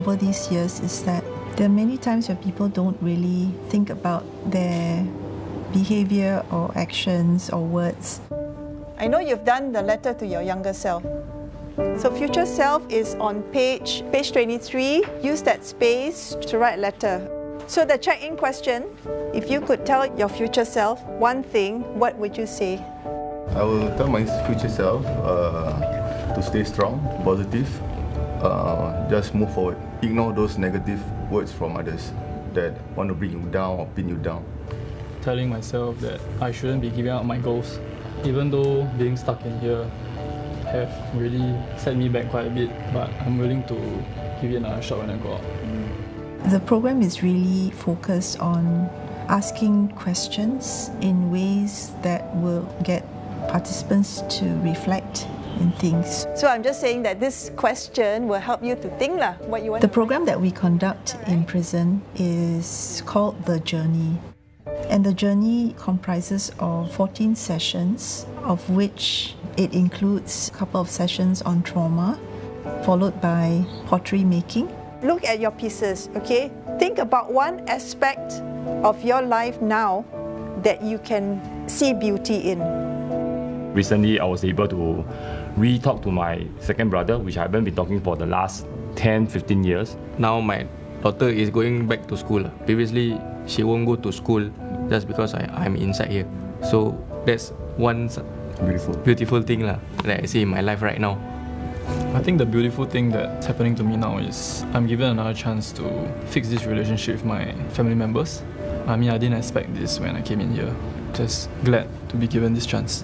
over these years is that there are many times where people don't really think about their behavior or actions or words. I know you've done the letter to your younger self. So future self is on page 23. Use that space to write letter. So the check-in question, if you could tell your future self one thing, what would you say? I will tell my future self to stay strong, positive, just move forward. Ignore those negative words from others that want to bring you down or pin you down. Telling myself that I shouldn't be giving up my goals, even though being stuck in here have really set me back quite a bit, but I'm willing to give it another shot when I go out. The program is really focused on asking questions in ways that will get participants to reflect in things. So I'm just saying that this question will help you to think what you want. The program that we conduct in prison is called The Journey. And the journey comprises of 14 sessions, of which it includes a couple of sessions on trauma, followed by pottery making. Look at your pieces, okay? Think about one aspect of your life now that you can see beauty in. Recently, I was able to re-talk to my second brother, which I haven't been talking for the last 10-15 years. Now my daughter is going back to school. Previously, she won't go to school just because I'm inside here. So that's one beautiful thing that I see in my life right now. I think the beautiful thing that's happening to me now is I'm given another chance to fix this relationship with my family members. I mean, I didn't expect this when I came in here. Just glad to be given this chance.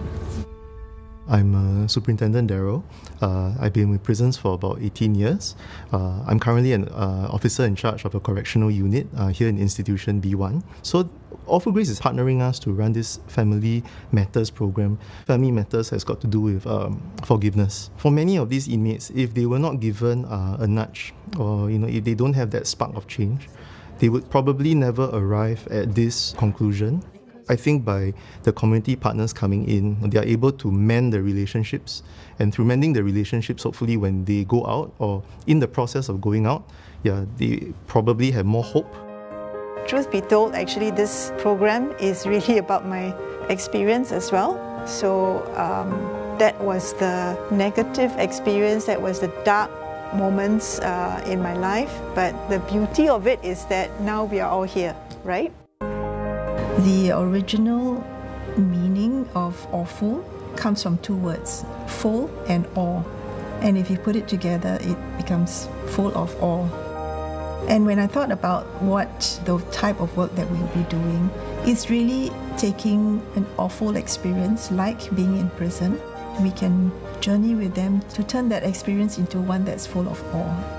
I'm Superintendent Daryl. I've been with prisons for about 18 years. I'm currently an officer in charge of a correctional unit here in Institution B1. So Awful Grace is partnering us to run this Family Matters program. Family Matters has got to do with forgiveness. For many of these inmates, if they were not given a nudge, or if they don't have that spark of change, they would probably never arrive at this conclusion. I think by the community partners coming in, they are able to mend the relationships, and through mending the relationships, hopefully when they go out or in the process of going out, they probably have more hope. Truth be told, actually this program is really about my experience as well. So that was the negative experience, that was the dark moments in my life. But the beauty of it is that now we are all here, right? The original meaning of awful comes from two words, full and awe. And if you put it together, it becomes full of awe. And when I thought about what the type of work that we'll be doing, it's really taking an awful experience like being in prison. We can journey with them to turn that experience into one that's full of awe.